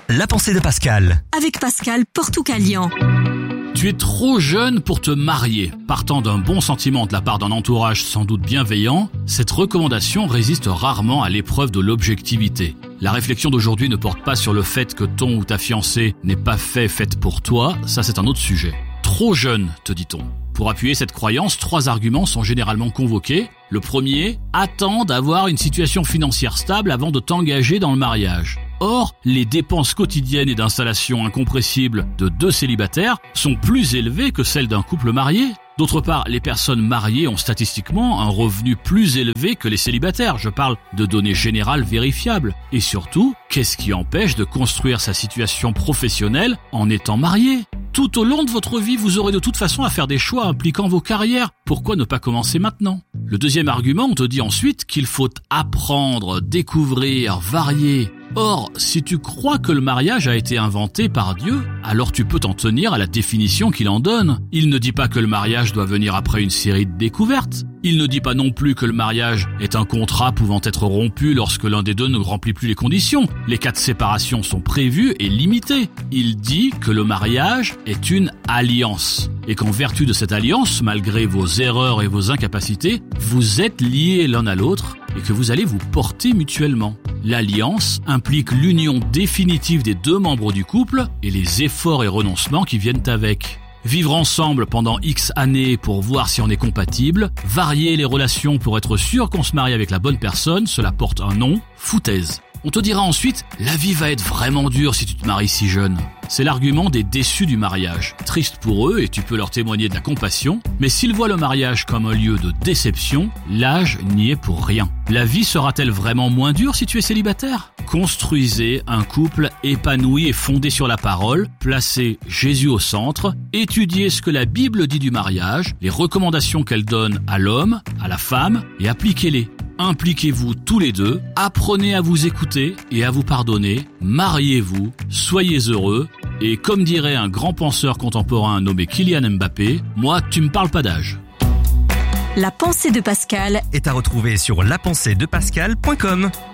La pensée de Pascal. Avec Pascal Portoucalian. Tu es trop jeune pour te marier. Partant d'un bon sentiment de la part d'un entourage sans doute bienveillant, cette recommandation résiste rarement à l'épreuve de l'objectivité. La réflexion d'aujourd'hui ne porte pas sur le fait que ton ou ta fiancée n'est pas faite pour toi, ça c'est un autre sujet. Trop jeune, te dit-on. Pour appuyer cette croyance, 3 arguments sont généralement convoqués. Le premier, attends d'avoir une situation financière stable avant de t'engager dans le mariage. Or, les dépenses quotidiennes et d'installation incompressibles de 2 célibataires sont plus élevées que celles d'un couple marié. D'autre part, les personnes mariées ont statistiquement un revenu plus élevé que les célibataires. Je parle de données générales vérifiables. Et surtout, qu'est-ce qui empêche de construire sa situation professionnelle en étant marié ? Tout au long de votre vie, vous aurez de toute façon à faire des choix impliquant vos carrières. Pourquoi ne pas commencer maintenant ? Le deuxième argument, on te dit ensuite qu'il faut apprendre, découvrir, varier. Or, si tu crois que le mariage a été inventé par Dieu, alors tu peux t'en tenir à la définition qu'il en donne. Il ne dit pas que le mariage doit venir après une série de découvertes. Il ne dit pas non plus que le mariage est un contrat pouvant être rompu lorsque l'un des deux ne remplit plus les conditions. Les cas de séparation sont prévus et limités. Il dit que le mariage est une alliance. Et qu'en vertu de cette alliance, malgré vos erreurs et vos incapacités, vous êtes liés l'un à l'autre et que vous allez vous porter mutuellement. L'alliance implique l'union définitive des 2 membres du couple et les efforts et renoncements qui viennent avec. Vivre ensemble pendant X années pour voir si on est compatible, varier les relations pour être sûr qu'on se marie avec la bonne personne, cela porte un nom, foutaise. On te dira ensuite, la vie va être vraiment dure si tu te maries si jeune. C'est l'argument des déçus du mariage. Triste pour eux et tu peux leur témoigner de la compassion, mais s'ils voient le mariage comme un lieu de déception, l'âge n'y est pour rien. La vie sera-t-elle vraiment moins dure si tu es célibataire ? Construisez un couple épanoui et fondé sur la parole, placez Jésus au centre, étudiez ce que la Bible dit du mariage, les recommandations qu'elle donne à l'homme, à la femme, et appliquez-les. Impliquez-vous tous les 2, apprenez à vous écouter et à vous pardonner, mariez-vous, soyez heureux, et comme dirait un grand penseur contemporain nommé Kylian Mbappé, moi tu me parles pas d'âge. La pensée de Pascal Est à retrouver sur lapenseedepascal.com.